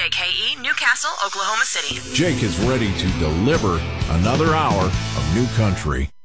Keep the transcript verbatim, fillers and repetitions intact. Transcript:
J K E, Newcastle, Oklahoma City. Jake is ready to deliver another hour of new country.